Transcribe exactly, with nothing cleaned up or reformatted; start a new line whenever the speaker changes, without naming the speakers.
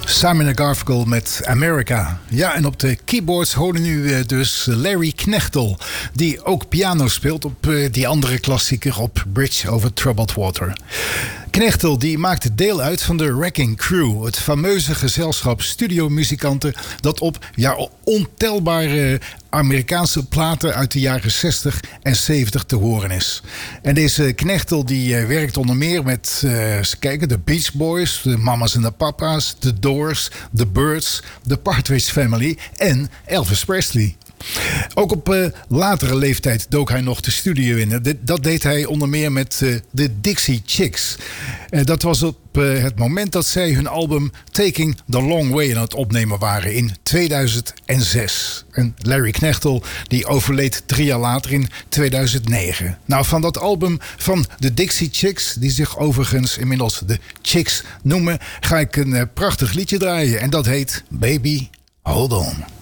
Simon Garfunkel met America. Ja, en op de keyboards horen nu uh, dus Larry Knechtel, die ook piano speelt op uh, die andere klassieker op Bridge Over Troubled Water. Knechtel die maakte deel uit van de Wrecking Crew, het fameuze gezelschap studiomuzikanten dat op ja, ontelbare Amerikaanse platen uit de jaren zestig en zeventig te horen is. En deze Knechtel die uh, werkt onder meer met uh, eens kijken, de Beach Boys, de Mamas en de Papa's, de Doors, de Byrds, de Partridge Family en Elvis Presley. Ook op uh, latere leeftijd dook hij nog de studio in. Dat deed hij onder meer met uh, de Dixie Chicks. Uh, dat was op uh, het moment dat zij hun album Taking the Long Way aan het opnemen waren in tweeduizend zes. En Larry Knechtel die overleed drie jaar later in tweeduizend negen. Nou, van dat album van de Dixie Chicks, die zich overigens inmiddels de Chicks noemen, ga ik een uh, prachtig liedje draaien. En dat heet Baby Hold On.